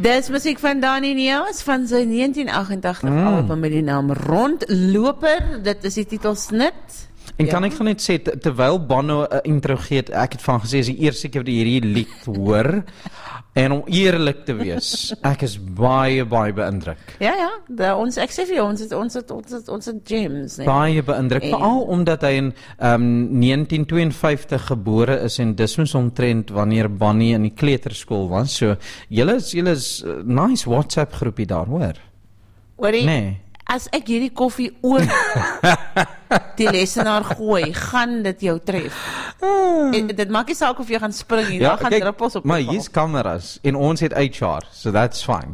Dis musiek van Dani Neus van sy 1988 album met die naam Rondloper. Dit is die titelsnit. En kan ek gaan net sê, terwyl Bono 'n intro gee, ek het van gesê, is die eerste keer wat hierdie lied hoor, en om eerlik te wees, ek is baie beïndruk. Ja, ek sê vir jou, ons het gems. Nee? Baie beïndruk, veral omdat hy in 1952 gebore is, en dis mos omtrent wanneer Bonnie in die kleuterskool was, so julle is nice WhatsApp groepie daar, hoor? Hoorie? Nee. As ek hierdie koffie oor die lesenaar gooi, gaan dit jou tref. En dit maak nie saak of jy gaan spring hier, daar gaan druppels op. Maar hier's kameras, en ons het HR, so that's fine.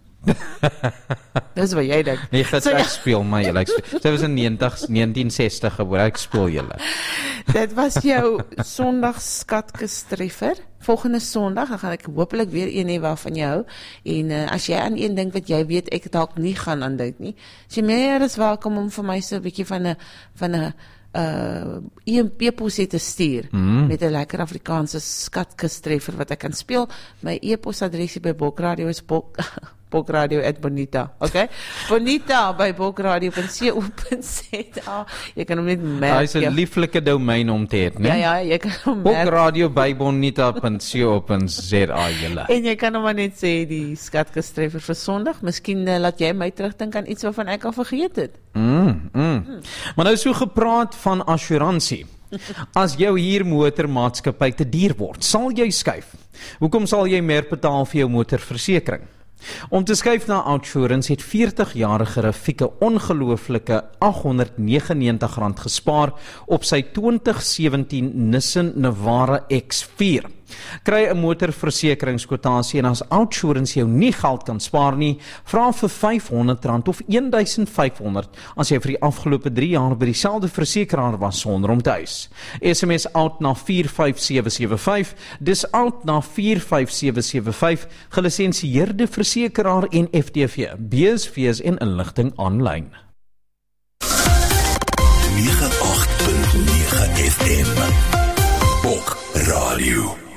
Dis wat jy dink. Nee, ek speel my, julle. Sy was in 1960 gebore, ek speel julle. Dit was jou Sondagskatkestreffer. Volgende Sondag, dan gaan ek hopelik weer een hê waarvan jy hou. En as jy aan een dink wat jy weet, ek dalk nie gaan aan dink nie. As jy meer is welkom om vir my so 'n bietjie van 'n e-pos te stuur met 'n lekker Afrikaanse skatkestreffer wat ek kan speel. My e-posadresie by Bokradio is Bokradio@bonita, okay? Bonita by bokradio.co.za. Jy kan hom net merk. Hy is 'n lieflike domein om te hê, né? Ja, jy kan hom merk. Bokradio by bonita.co.za julle. En jy kan hom maar net sê die skatkestreffer vir Sondag. Miskien laat jy my terugdink aan iets waarvan ek al vergeet het. Maar nou so gepraat van assuransie. As jou huurmotormaatskappy te duur word, sal jy skuif. Hoekom sal jy meer betaal vir jou motorversekering? Om te skuif na Outsurance het 40-jarige Rafika ongelooflike R899 gespaar op sy 2017 Nissan Navara X4. Kry 'n motorversekeringskwotasie en as Outsurance jou nie geld kan spaar nie, vra vir R500 of R1500 as jy vir die afgelope 3 jaar by dieselfde versekeraar was sonder om te eis. SMS OUT na 45775, dis OUT na 45775, gelisensieerde versekeraar en FTV, BSV's en inligting aanlyn. 98.9 FM Bok Radio.